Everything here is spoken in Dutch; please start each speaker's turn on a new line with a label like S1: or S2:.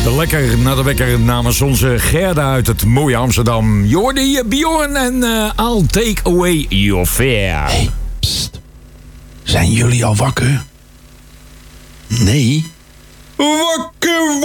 S1: Lekker naar de wekker namens onze Gerda uit het mooie Amsterdam. Je hoorde hier Bjorn en I'll take away your fear.
S2: Hey, pst. Zijn jullie al wakker? Nee?
S1: Wakker